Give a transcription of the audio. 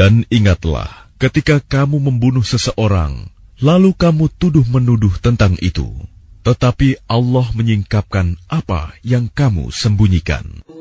Dan ingatlah ketika kamu membunuh seseorang, lalu kamu tuduh-menuduh tentang itu, tetapi Allah menyingkapkan apa yang kamu sembunyikan.